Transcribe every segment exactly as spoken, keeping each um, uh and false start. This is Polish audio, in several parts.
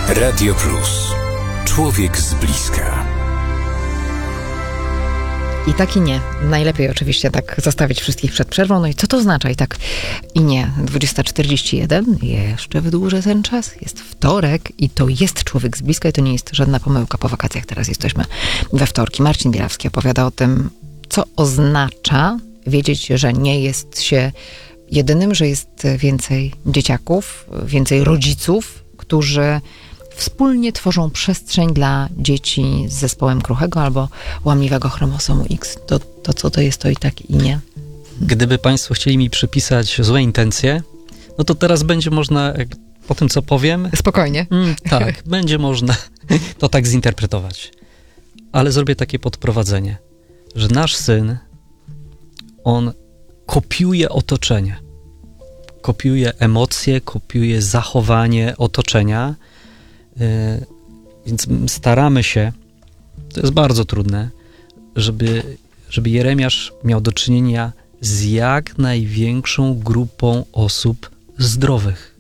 Radio Plus. Człowiek z bliska. I tak i nie. Najlepiej oczywiście tak zostawić wszystkich przed przerwą. No i co to oznacza? I tak i nie. dwudziesta czterdzieści jeden. Jeszcze wydłużę ten czas. Jest wtorek i to jest Człowiek z bliska i to nie jest żadna pomyłka po wakacjach. Teraz jesteśmy we wtorki. Marcin Bielawski opowiada o tym, co oznacza wiedzieć, że nie jest się jedynym, że jest więcej dzieciaków, więcej rodziców, którzy wspólnie tworzą przestrzeń dla dzieci z zespołem kruchego albo łamliwego chromosomu X. To, to co to jest, to i tak i nie. Gdyby Państwo chcieli mi przypisać złe intencje, no to teraz będzie można, po tym co powiem... Spokojnie. Mm, tak, będzie można to tak zinterpretować. Ale zrobię takie podprowadzenie, że nasz syn, on kopiuje otoczenie. Kopiuje emocje, kopiuje zachowanie otoczenia. Yy, więc staramy się, to jest bardzo trudne, żeby, żeby Jeremiasz miał do czynienia z jak największą grupą osób zdrowych.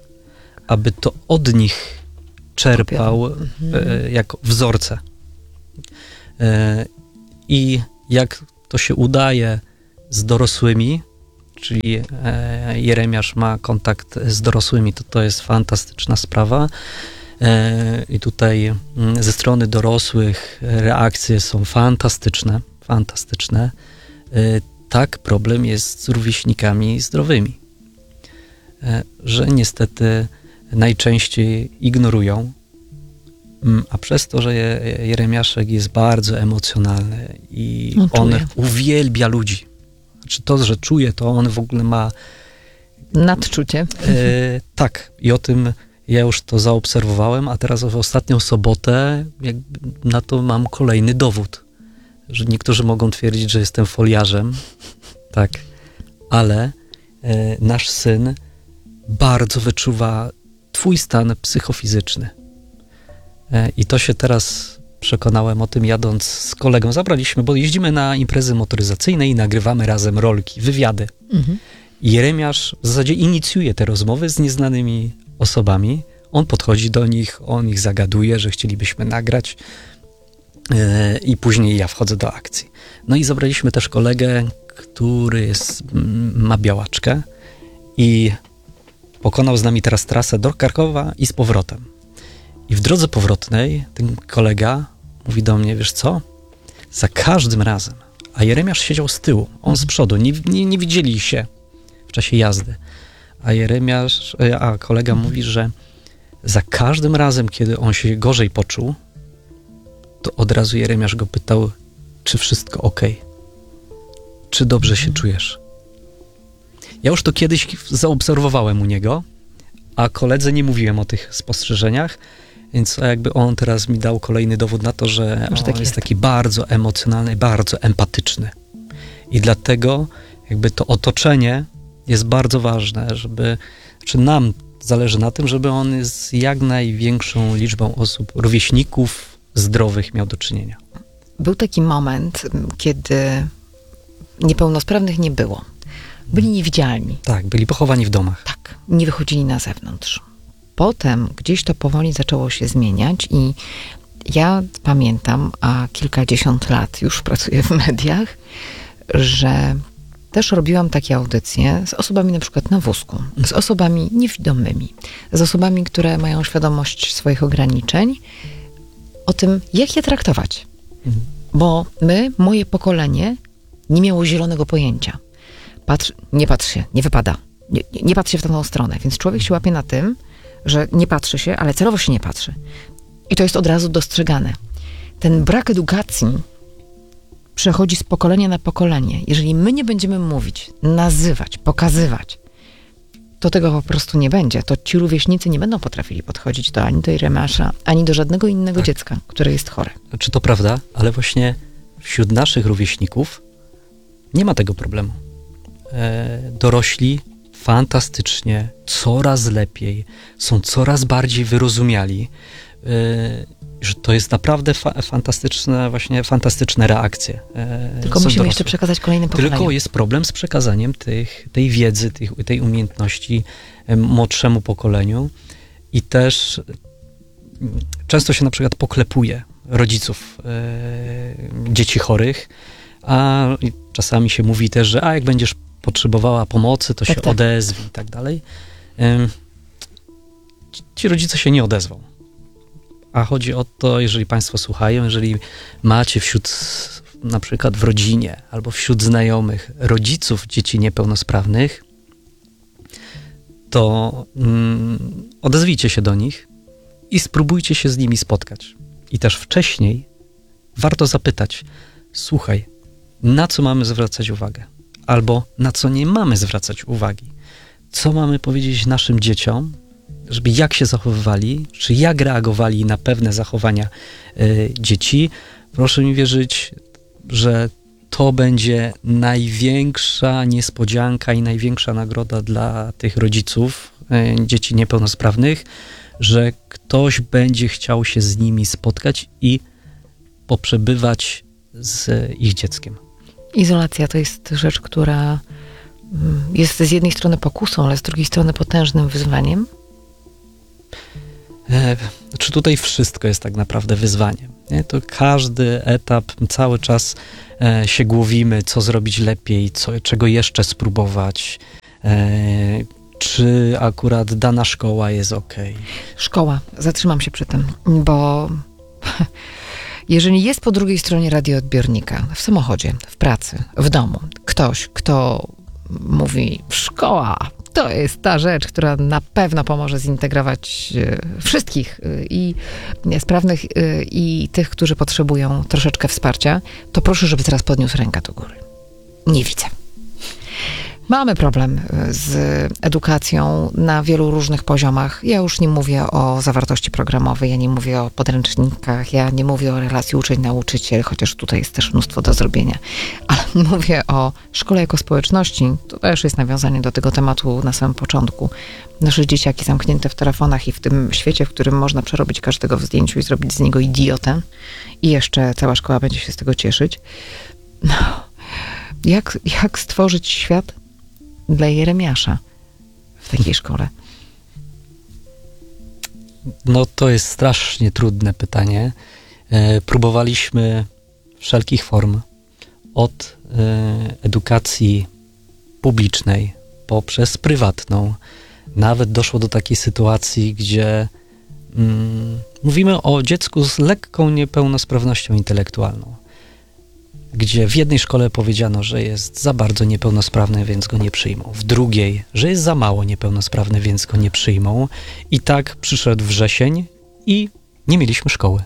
Aby to od nich czerpał yy, jako wzorce. Yy, I jak to się udaje z dorosłymi, czyli e, Jeremiasz ma kontakt z dorosłymi, to to jest fantastyczna sprawa. E, I tutaj m, ze strony dorosłych reakcje są fantastyczne, fantastyczne. E, tak, problem jest z rówieśnikami zdrowymi, e, że niestety najczęściej ignorują, m, a przez to, że Je, Jeremiaszek jest bardzo emocjonalny i no, on uwielbia ludzi. Znaczy to, że czuje, to on w ogóle ma... Nadczucie. E, tak. I o tym ja już to zaobserwowałem, a teraz w ostatnią sobotę jakby na to mam kolejny dowód. Że niektórzy mogą twierdzić, że jestem foliarzem. Tak. Ale e, nasz syn bardzo wyczuwa twój stan psychofizyczny. E, I to się teraz... Przekonałem o tym jadąc z kolegą. Zabraliśmy, bo jeździmy na imprezy motoryzacyjne i nagrywamy razem rolki, wywiady. Mhm. Jeremiasz w zasadzie inicjuje te rozmowy z nieznanymi osobami. On podchodzi do nich, on ich zagaduje, że chcielibyśmy nagrać yy, i później ja wchodzę do akcji. No i zabraliśmy też kolegę, który jest, ma białaczkę i pokonał z nami teraz trasę do Krakowa i z powrotem. I w drodze powrotnej ten kolega mówi do mnie, wiesz co, za każdym razem, a Jeremiasz siedział z tyłu, on z przodu, nie, nie, nie widzieli się w czasie jazdy, a Jeremiasz, a kolega mówi, że za każdym razem, kiedy on się gorzej poczuł, to od razu Jeremiasz go pytał, czy wszystko okej, czy dobrze się czujesz. Ja już to kiedyś zaobserwowałem u niego, a koledze nie mówiłem o tych spostrzeżeniach, więc jakby on teraz mi dał kolejny dowód na to, że on tak jest, jest taki bardzo emocjonalny, bardzo empatyczny. I dlatego jakby to otoczenie jest bardzo ważne, żeby, czy nam zależy na tym, żeby on z jak największą liczbą osób, rówieśników zdrowych miał do czynienia. Był taki moment, kiedy niepełnosprawnych nie było. Byli niewidzialni. Tak, byli pochowani w domach. Tak, nie wychodzili na zewnątrz. Potem gdzieś to powoli zaczęło się zmieniać i ja pamiętam, a kilkadziesiąt lat już pracuję w mediach, że też robiłam takie audycje z osobami na przykład na wózku, z osobami niewidomymi, z osobami, które mają świadomość swoich ograniczeń, o tym, jak je traktować. Mhm. Bo my, moje pokolenie, nie miało zielonego pojęcia. Patrz, nie patrz się, nie wypada. Nie, nie, nie patrz się w tamtą stronę. Więc człowiek się łapie na tym, że nie patrzy się, ale celowo się nie patrzy. I to jest od razu dostrzegane. Ten brak edukacji przechodzi z pokolenia na pokolenie. Jeżeli my nie będziemy mówić, nazywać, pokazywać, to tego po prostu nie będzie. To ci rówieśnicy nie będą potrafili podchodzić do ani do Jeremiasza, ani do żadnego innego tak. dziecka, które jest chore. Czy to prawda? Ale właśnie wśród naszych rówieśników nie ma tego problemu. E, dorośli fantastycznie, coraz lepiej, są coraz bardziej wyrozumiali, yy, że to jest naprawdę fa- fantastyczne, właśnie fantastyczne reakcje. Yy, Tylko musimy dorosłych. Jeszcze przekazać kolejnym pokoleniom. Tylko jest problem z przekazaniem tych, tej wiedzy, tych, tej umiejętności yy, młodszemu pokoleniu i też często się na przykład poklepuje rodziców e, dzieci chorych, a czasami się mówi też, że a jak będziesz potrzebowała pomocy, to tak, się tak. odezwij i tak dalej. E, ci rodzice się nie odezwą. A chodzi o to, jeżeli państwo słuchają, jeżeli macie wśród, na przykład w rodzinie albo wśród znajomych rodziców dzieci niepełnosprawnych, to mm, odezwijcie się do nich i spróbujcie się z nimi spotkać. I też wcześniej warto zapytać, słuchaj, na co mamy zwracać uwagę? Albo na co nie mamy zwracać uwagi? Co mamy powiedzieć naszym dzieciom, żeby jak się zachowywali, czy jak reagowali na pewne zachowania y, dzieci? Proszę mi wierzyć, że to będzie największa niespodzianka i największa nagroda dla tych rodziców y, dzieci niepełnosprawnych, że ktoś będzie chciał się z nimi spotkać i poprzebywać z ich dzieckiem. Izolacja to jest rzecz, która jest z jednej strony pokusą, ale z drugiej strony potężnym wyzwaniem. E, czy tutaj wszystko jest tak naprawdę wyzwaniem? Nie? To każdy etap, cały czas e, się głowimy, co zrobić lepiej, co, czego jeszcze spróbować, e, czy akurat dana szkoła jest okej. Szkoła, zatrzymam się przy tym, bo jeżeli jest po drugiej stronie radioodbiornika, w samochodzie, w pracy, w domu, ktoś, kto mówi, szkoła to jest ta rzecz, która na pewno pomoże zintegrować wszystkich i sprawnych, i tych, którzy potrzebują troszeczkę wsparcia, to proszę, żeby teraz podniósł rękę do góry. Nie widzę. Mamy problem z edukacją na wielu różnych poziomach. Ja już nie mówię o zawartości programowej, ja nie mówię o podręcznikach, ja nie mówię o relacji uczeń-nauczyciel, chociaż tutaj jest też mnóstwo do zrobienia, ale mówię o szkole jako społeczności. To też jest nawiązanie do tego tematu na samym początku. Nasze dzieciaki zamknięte w telefonach i w tym świecie, w którym można przerobić każdego w zdjęciu i zrobić z niego idiotę i jeszcze cała szkoła będzie się z tego cieszyć. No, jak, jak stworzyć świat dla Jeremiasza w takiej szkole? No to jest strasznie trudne pytanie. E, próbowaliśmy wszelkich form, od e, edukacji publicznej poprzez prywatną. Nawet doszło do takiej sytuacji, gdzie mm, mówimy o dziecku z lekką niepełnosprawnością intelektualną, gdzie w jednej szkole powiedziano, że jest za bardzo niepełnosprawny, więc go nie przyjmą. W drugiej, że jest za mało niepełnosprawny, więc go nie przyjmą. I tak przyszedł wrzesień i nie mieliśmy szkoły.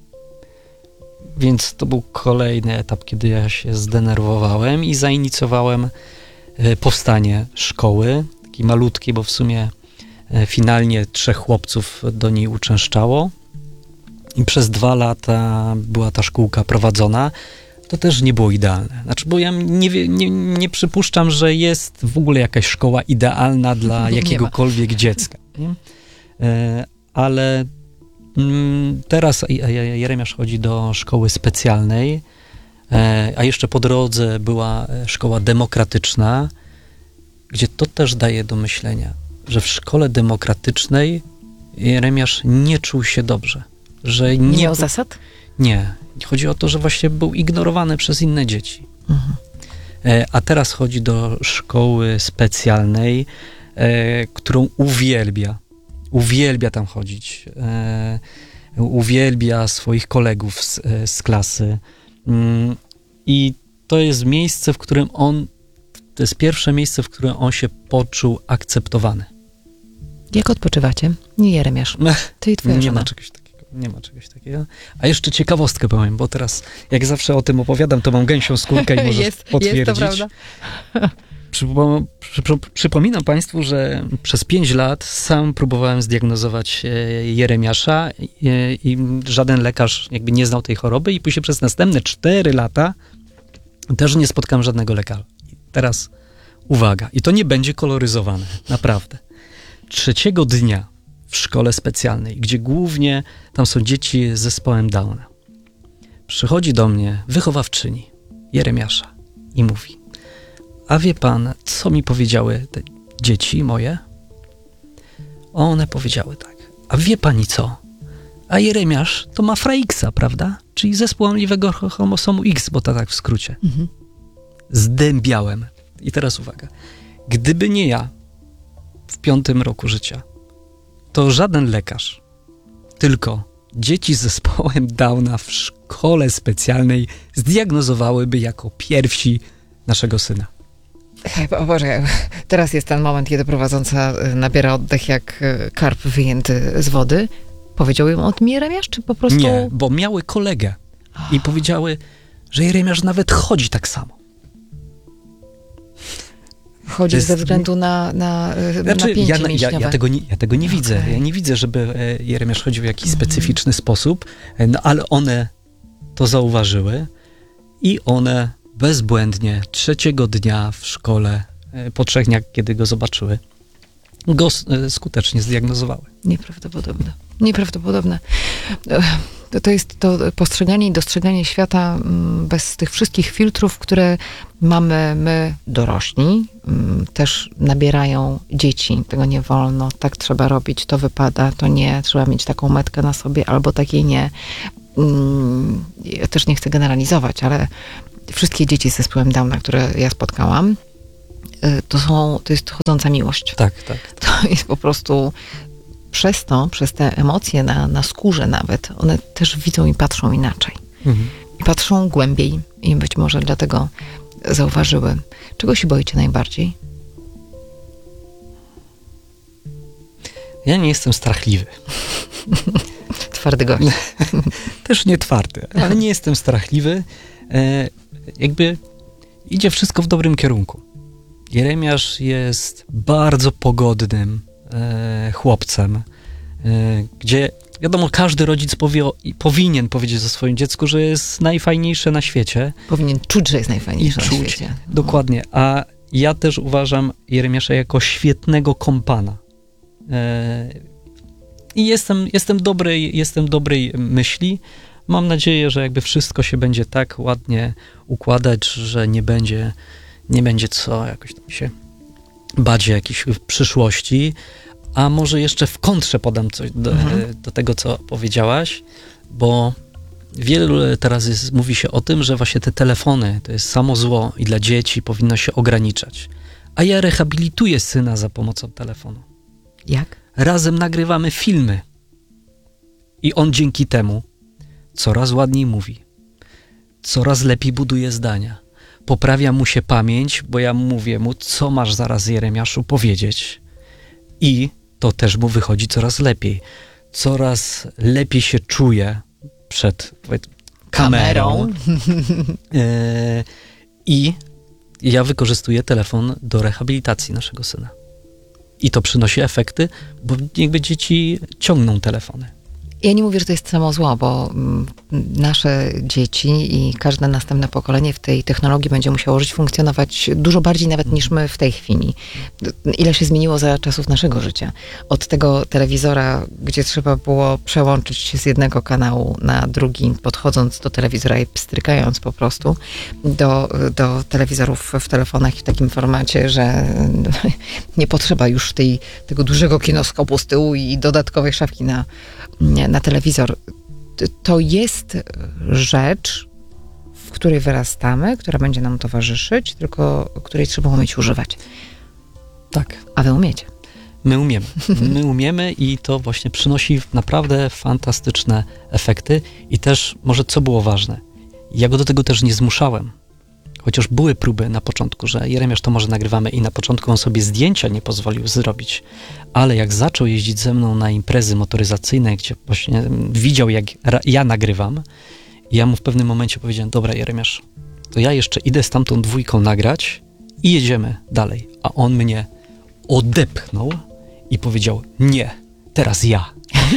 Więc to był kolejny etap, kiedy ja się zdenerwowałem i zainicjowałem powstanie szkoły, takiej malutkiej, bo w sumie finalnie trzech chłopców do niej uczęszczało. I przez dwa lata była ta szkółka prowadzona. To też nie było idealne. Znaczy, bo ja nie, nie, nie przypuszczam, że jest w ogóle jakaś szkoła idealna dla jakiegokolwiek dziecka. Nie? E, ale mm, teraz Jeremiasz chodzi do szkoły specjalnej, e, a jeszcze po drodze była szkoła demokratyczna, gdzie to też daje do myślenia, że w szkole demokratycznej Jeremiasz nie czuł się dobrze. Że nie, nie miał zasad? Nie. Chodzi o to, że właśnie był ignorowany przez inne dzieci. Mhm. E, a teraz chodzi do szkoły specjalnej, e, którą uwielbia. Uwielbia tam chodzić. E, uwielbia swoich kolegów z, z klasy. Mm, I to jest miejsce, w którym on, to jest pierwsze miejsce, w którym on się poczuł akceptowany. Jak odpoczywacie? Nie Jeremiasz. Ty i twoja Nie żona. ma czegoś takiego. Nie ma czegoś takiego. A jeszcze ciekawostkę powiem, bo teraz jak zawsze o tym opowiadam, to mam gęsią skórkę i możesz jest, potwierdzić. Jest to prawda. Przypo, przypo, przypominam Państwu, że przez pięć lat sam próbowałem zdiagnozować Jeremiasza i, i żaden lekarz jakby nie znał tej choroby i później przez następne cztery lata też nie spotkałem żadnego lekarza. I teraz uwaga, i to nie będzie koloryzowane, naprawdę. Trzeciego dnia w szkole specjalnej, gdzie głównie tam są dzieci z zespołem Downa, przychodzi do mnie wychowawczyni Jeremiasza i mówi: a wie pan, co mi powiedziały te dzieci moje? One powiedziały tak: a wie pani co? a Jeremiasz to ma Fraixa, prawda? Czyli zespół łamliwego chromosomu X, bo to tak w skrócie. Mhm. Zdębiałem. I teraz uwaga. Gdyby nie ja w piątym roku życia, to żaden lekarz, tylko dzieci z zespołem Downa w szkole specjalnej zdiagnozowałyby jako pierwsi naszego syna. Hej, o Boże, teraz jest ten moment, kiedy prowadząca nabiera oddech jak karp wyjęty z wody. Powiedział ją o tym Jeremiasz, czy po prostu... Nie, bo miały kolegę i powiedziały, że Jeremiasz nawet chodzi tak samo. Chodzi jest... ze względu na, na znaczy, napięcie ja, mięśniowe. ja, ja tego nie, ja tego nie Okay. widzę. Ja nie widzę, żeby Jeremiasz chodził w jakiś Mhm. specyficzny sposób, no, ale one to zauważyły i one bezbłędnie trzeciego dnia w szkole, po trzech dniach, kiedy go zobaczyły, go skutecznie zdiagnozowały. Nieprawdopodobne. Nieprawdopodobne. To, to jest to postrzeganie i dostrzeganie świata bez tych wszystkich filtrów, które mamy my, dorośli. Też nabierają dzieci. Tego nie wolno, tak trzeba robić, to wypada, to nie. Trzeba mieć taką metkę na sobie, albo takiej nie. Ja też nie chcę generalizować, ale wszystkie dzieci z zespołem Downa, które ja spotkałam, to są, to jest chodząca miłość. Tak, tak. To jest po prostu przez to, przez te emocje na, na skórze nawet, one też widzą i patrzą inaczej. Mhm. I patrzą głębiej i być może dlatego zauważyły. Czego się boicie najbardziej? Ja nie jestem strachliwy. Twardy gość. Też nie twardy, ale nie jestem strachliwy. E, jakby idzie wszystko w dobrym kierunku. Jeremiasz jest bardzo pogodnym e, chłopcem, e, gdzie wiadomo, każdy rodzic powie, powinien powiedzieć o swoim dziecku, że jest najfajniejsze na świecie. Powinien czuć, że jest najfajniejszy na czuć. świecie. Dokładnie. A ja też uważam Jeremiasza jako świetnego kompana. E, I jestem, jestem, dobrej, jestem dobrej myśli. Mam nadzieję, że jakby wszystko się będzie tak ładnie układać, że nie będzie, nie będzie co jakoś tam się bać jakiejś przyszłości. A może jeszcze w kontrze podam coś do, mhm. do tego, co powiedziałaś, bo wielu teraz jest, mówi się o tym, że właśnie te telefony to jest samo zło i dla dzieci powinno się ograniczać. A ja rehabilituję syna za pomocą telefonu. Jak? Razem nagrywamy filmy. I on dzięki temu coraz ładniej mówi. Coraz lepiej buduje zdania. Poprawia mu się pamięć, bo ja mówię mu, co masz zaraz, Jeremiaszu, powiedzieć. I to też mu wychodzi coraz lepiej. Coraz lepiej się czuje przed kamerą. e, I ja wykorzystuję telefon do rehabilitacji naszego syna. I to przynosi efekty, bo jakby dzieci ciągną telefony. Ja nie mówię, że to jest samo zło, bo nasze dzieci i każde następne pokolenie w tej technologii będzie musiało żyć, funkcjonować dużo bardziej nawet niż my w tej chwili. Ile się zmieniło za czasów naszego życia. Od tego telewizora, gdzie trzeba było przełączyć się z jednego kanału na drugi, podchodząc do telewizora i pstrykając po prostu, do, do telewizorów w telefonach w takim formacie, że nie potrzeba już tej, tego dużego kinoskopu z tyłu i dodatkowej szafki na na telewizor. To jest rzecz, w której wyrastamy, która będzie nam towarzyszyć, tylko której trzeba umieć używać. Tak. A wy umiecie. My umiemy. My umiemy i to właśnie przynosi naprawdę fantastyczne efekty. I też, może co było ważne, ja go do tego też nie zmuszałem. Chociaż były próby na początku, że Jeremiasz, to może nagrywamy, i na początku on sobie zdjęcia nie pozwolił zrobić. Ale jak zaczął jeździć ze mną na imprezy motoryzacyjne, gdzie właśnie widział, jak ja nagrywam, i ja mu w pewnym momencie powiedziałem, dobra, Jeremiasz, to ja jeszcze idę z tamtą dwójką nagrać i jedziemy dalej. A on mnie odepchnął i powiedział, nie, teraz ja.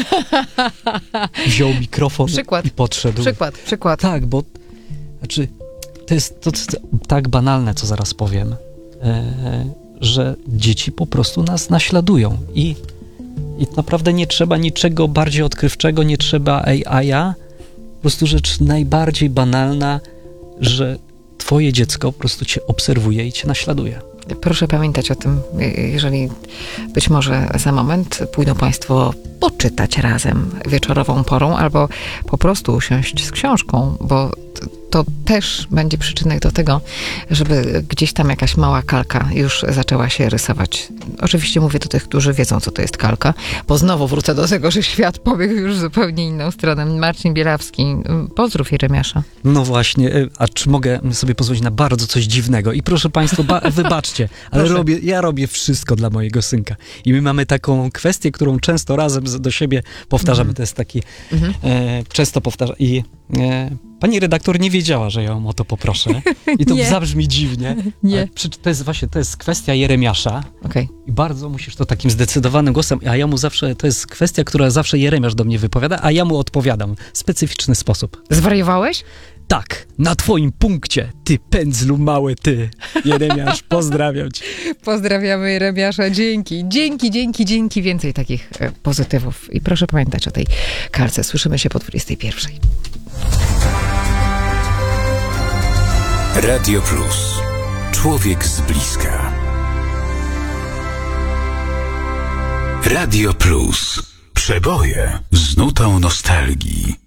Wziął mikrofon Przykład. i podszedł. Przykład, przykład. Tak, bo znaczy, to jest to, to tak banalne, co zaraz powiem, e, że dzieci po prostu nas naśladują i, i naprawdę nie trzeba niczego bardziej odkrywczego, nie trzeba A I-a, po prostu rzecz najbardziej banalna, że twoje dziecko po prostu cię obserwuje i cię naśladuje. Proszę pamiętać o tym, jeżeli być może za moment pójdą Państwo poczytać razem wieczorową porą, albo po prostu usiąść z książką, bo to też będzie przyczynek do tego, żeby gdzieś tam jakaś mała kalka już zaczęła się rysować. Oczywiście mówię do tych, którzy wiedzą, co to jest kalka, bo znowu wrócę do tego, że świat pobiegł już w zupełnie inną stronę. Marcin Bielawski, pozdrów Jeremiasza. No właśnie, a czy mogę sobie pozwolić na bardzo coś dziwnego? I proszę Państwa, ba- wybaczcie, ale Proszę. robię, ja robię wszystko dla mojego synka. I my mamy taką kwestię, którą często razem z- do siebie powtarzamy. To jest taki, Mhm. e, często powtarzam. I e, pani redaktor nie wiedziała, że ja ją o to poproszę. I to Nie. zabrzmi dziwnie. Nie. Ale przy, to jest właśnie, to jest kwestia Jeremiasza. Okej. I bardzo musisz to takim zdecydowanym głosem, a ja mu zawsze, to jest kwestia, która zawsze Jeremiasz do mnie wypowiada, a ja mu odpowiadam w specyficzny sposób. Zwariowałeś? Tak, na twoim punkcie, ty pędzlu mały ty. Jeremiasz, pozdrawiam cię. Pozdrawiamy Jeremiasza, dzięki, dzięki, dzięki, dzięki. Więcej takich e, pozytywów. I proszę pamiętać o tej kalce. Słyszymy się po dwudziestej pierwszej. Radio Plus. Człowiek z bliska. Radio Plus. Przeboje z nutą nostalgii.